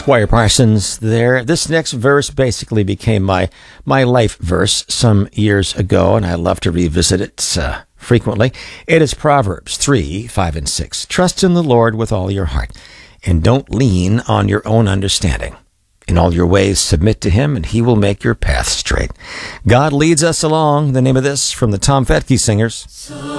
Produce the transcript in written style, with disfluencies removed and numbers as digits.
Squire Parsons there. This next verse basically became my life verse some years ago, and I love to revisit it frequently. It is Proverbs 3, 5, and 6. Trust in the Lord with all your heart, and don't lean on your own understanding. In all your ways submit to him, and he will make your path straight. God leads us along. The name of this from the Tom Fetke Singers.